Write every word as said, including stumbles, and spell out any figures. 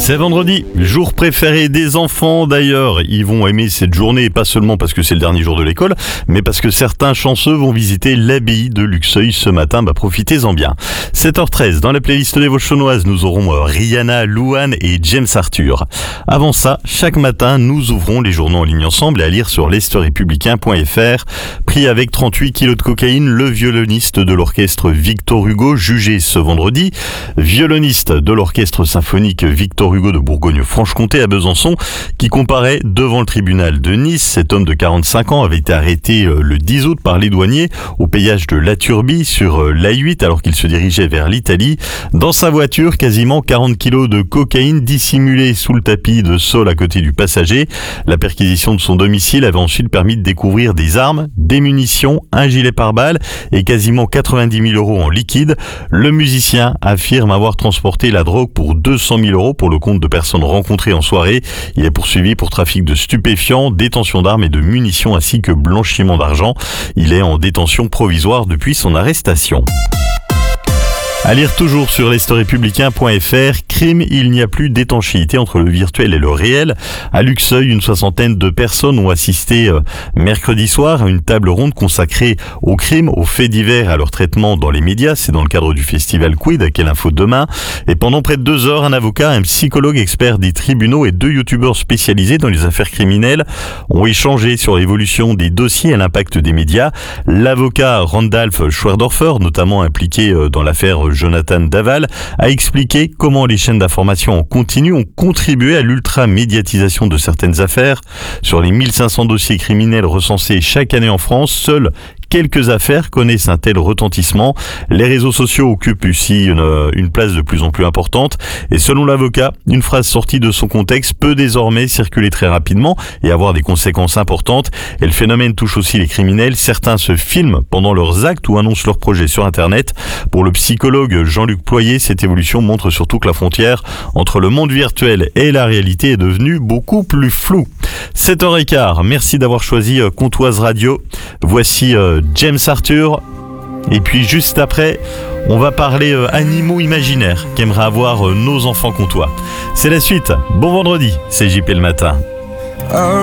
C'est vendredi, jour préféré des enfants d'ailleurs. Ils vont aimer cette journée, pas seulement parce que c'est le dernier jour de l'école, mais parce que certains chanceux vont visiter l'abbaye de Luxeuil ce matin. Bah profitez-en bien. sept heures treize, dans la playlist des Voschonoises, nous aurons Rihanna, Louane et James Arthur. Avant ça, chaque matin, nous ouvrons les journaux en ligne ensemble et à lire sur l'est républicain point f r. Pris avec trente-huit kilos de cocaïne, le violoniste de l'orchestre Victor Hugo, jugé ce vendredi. Violoniste de l'orchestre symphonique Victor Hugo de Bourgogne-Franche-Comté à Besançon, qui comparaît devant le tribunal de Nice. Cet homme de quarante-cinq ans avait été arrêté le dix août par les douaniers au péage de La Turbie sur l'A huit alors qu'il se dirigeait vers l'Italie. Dans sa voiture, quasiment quarante kilos de cocaïne dissimulée sous le tapis de sol à côté du passager. La perquisition de son domicile avait ensuite permis de découvrir des armes, des munitions, un gilet pare-balles et quasiment quatre-vingt-dix mille euros en liquide. Le musicien affirme avoir transporté la drogue pour deux cent mille euros pour le compte de personnes rencontrées en soirée. Il est poursuivi pour trafic de stupéfiants, détention d'armes et de munitions ainsi que blanchiment d'argent. Il est en détention provisoire depuis son arrestation. À lire toujours sur l'est républicain point f r, crime, il n'y a plus d'étanchéité entre le virtuel et le réel. À Luxeuil, une soixantaine de personnes ont assisté euh, mercredi soir à une table ronde consacrée au crime, aux faits divers et à leur traitement dans les médias. C'est dans le cadre du festival Quid, à Quelle Info demain. Et pendant près de deux heures, un avocat, un psychologue expert des tribunaux et deux youtubeurs spécialisés dans les affaires criminelles ont échangé sur l'évolution des dossiers et l'impact des médias. L'avocat Randolph Schwerdorfer, notamment impliqué euh, dans l'affaire Jonathan Daval, a expliqué comment les chaînes d'information en continu ont contribué à l'ultra-médiatisation de certaines affaires. Sur les mille cinq cents dossiers criminels recensés chaque année en France, seuls quelques affaires connaissent un tel retentissement. Les réseaux sociaux occupent aussi une, une place de plus en plus importante. Et selon l'avocat, une phrase sortie de son contexte peut désormais circuler très rapidement et avoir des conséquences importantes. Et le phénomène touche aussi les criminels. Certains se filment pendant leurs actes ou annoncent leurs projets sur Internet. Pour le psychologue Jean-Luc Ployer, cette évolution montre surtout que la frontière entre le monde virtuel et la réalité est devenue beaucoup plus floue. sept heures quinze, merci d'avoir choisi Comtoise Radio. Voici euh, James Arthur. Et puis juste après, on va parler euh, animaux imaginaires qu'aimeraient avoir euh, nos enfants comtois. C'est la suite. Bon vendredi, c'est J P le matin.